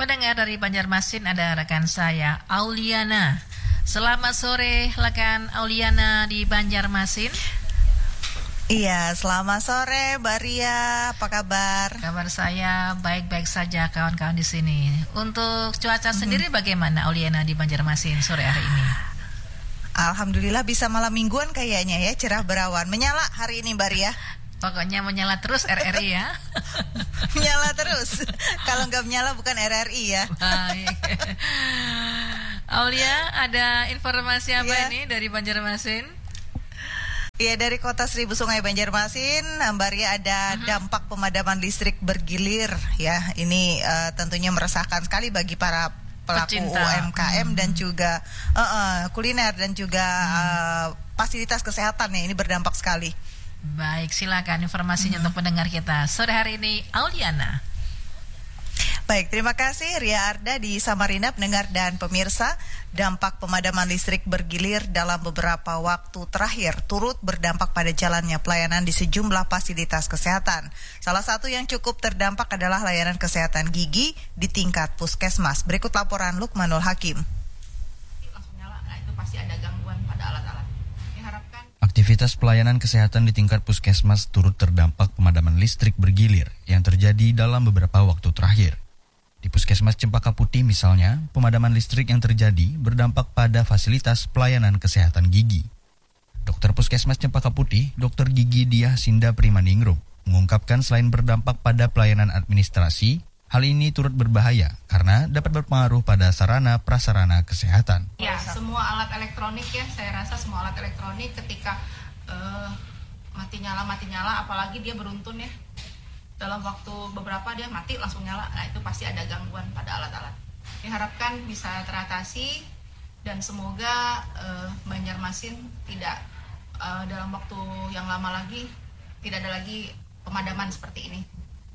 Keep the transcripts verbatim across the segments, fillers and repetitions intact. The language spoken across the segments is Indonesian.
pendengar dari Banjarmasin ada rekan saya Auliana. Selamat sore rekan Auliana di Banjarmasin. Iya, selamat sore Mbak Ria, apa kabar? Kabar saya baik-baik saja kawan-kawan di sini. Untuk cuaca mm-hmm. sendiri bagaimana Auliana di Banjarmasin sore hari ini? Alhamdulillah bisa malam mingguan kayaknya ya, cerah berawan. Menyala hari ini Mbak Ria. Pokoknya menyala terus R R I ya. Menyala terus. Kalau nggak menyala bukan R R I ya. Baik. Aulia, ada informasi apa ya. ini dari Banjarmasin? Iya, dari kota Seribu Sungai Banjarmasin, Mbak Ria, ada uh-huh. dampak pemadaman listrik bergilir ya. Ini uh, tentunya meresahkan sekali bagi para pelaku Pecinta. U M K M hmm. dan juga uh, uh, kuliner dan juga hmm. uh, fasilitas kesehatan ya. Ini berdampak sekali. Baik, silakan informasinya hmm. untuk pendengar kita sore hari ini, Auliana. Baik, terima kasih Ria Arda di Samarinda. Pendengar dan pemirsa, dampak pemadaman listrik bergilir dalam beberapa waktu terakhir turut berdampak pada jalannya pelayanan di sejumlah fasilitas kesehatan. Salah satu yang cukup terdampak adalah layanan kesehatan gigi di tingkat puskesmas. Berikut laporan Lukmanul Hakim. Langsung nyala, nah itu pasti ada gangguan pada alat-alat. Aktivitas pelayanan kesehatan di tingkat puskesmas turut terdampak pemadaman listrik bergilir yang terjadi dalam beberapa waktu terakhir. Di Puskesmas Cempaka Putih misalnya, pemadaman listrik yang terjadi berdampak pada fasilitas pelayanan kesehatan gigi. Dokter Puskesmas Cempaka Putih, Dokter Gigi Diah Sinda Primaningrum, mengungkapkan selain berdampak pada pelayanan administrasi, hal ini turut berbahaya karena dapat berpengaruh pada sarana prasarana kesehatan. Ya, semua alat elektronik ya, saya rasa semua alat elektronik ketika uh, mati nyala mati nyala, apalagi dia beruntun ya. Dalam waktu beberapa dia mati langsung nyala, nah itu pasti ada gangguan pada alat-alat. Diharapkan bisa teratasi dan semoga uh, Banjarmasin tidak uh, dalam waktu yang lama lagi tidak ada lagi pemadaman seperti ini.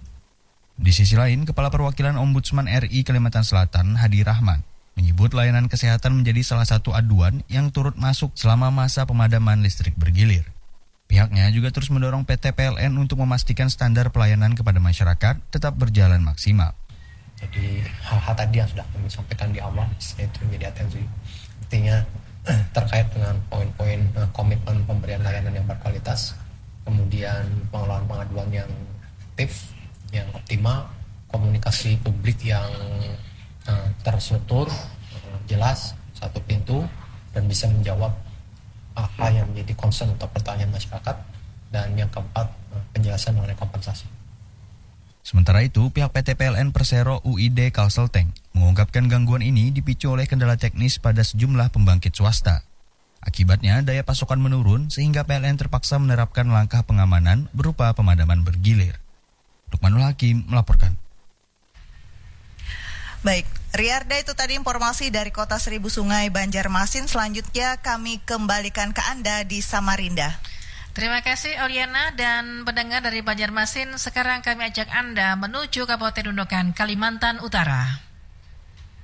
Di sisi lain, Kepala Perwakilan Ombudsman R I Kalimantan Selatan, Hadi Rahman, menyebut layanan kesehatan menjadi salah satu aduan yang turut masuk selama masa pemadaman listrik bergilir. Pihaknya juga terus mendorong P T P L N untuk memastikan standar pelayanan kepada masyarakat tetap berjalan maksimal. Jadi hal-hal tadi yang sudah kami sampaikan di awal, itu menjadi atensi. Artinya terkait dengan poin-poin komitmen pemberian layanan yang berkualitas, kemudian pengelolaan pengaduan yang aktif, yang optimal, komunikasi publik yang uh, terstruktur, uh, jelas, satu pintu, dan bisa menjawab apa uh, yang menjadi concern atau pertanyaan masyarakat, dan yang keempat, uh, penjelasan mengenai kompensasi. Sementara itu, pihak P T P L N Persero U I D Kalselteng mengungkapkan gangguan ini dipicu oleh kendala teknis pada sejumlah pembangkit swasta. Akibatnya, daya pasokan menurun sehingga P L N terpaksa menerapkan langkah pengamanan berupa pemadaman bergilir. Lukmanul Hakim melaporkan. Baik, Riarda itu tadi informasi dari kota Seribu Sungai Banjarmasin. Selanjutnya kami kembalikan ke Anda di Samarinda. Terima kasih Auliana dan pendengar dari Banjarmasin. Sekarang kami ajak Anda menuju Kabupaten Nunukan, Kalimantan Utara.